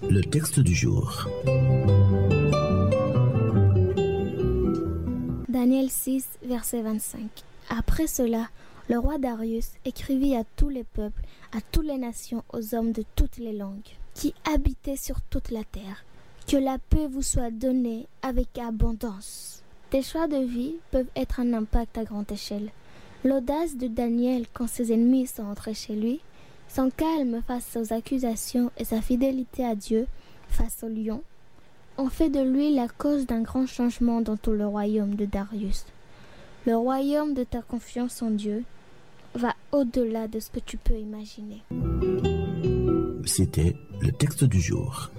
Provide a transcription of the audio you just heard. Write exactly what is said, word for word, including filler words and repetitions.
le texte du jour. Daniel six, verset vingt-cinq. Après cela, le roi Darius écrivit à tous les peuples, à toutes les nations, aux hommes de toutes les langues, qui habitaient sur toute la terre. Que la paix vous soit donnée avec abondance. Tes choix de vie peuvent être un impact à grande échelle. L'audace de Daniel quand ses ennemis sont entrés chez lui, son calme face aux accusations et sa fidélité à Dieu face au lion, ont fait de lui la cause d'un grand changement dans tout le royaume de Darius. Le royaume de ta confiance en Dieu va au-delà de ce que tu peux imaginer. C'était le texte du jour.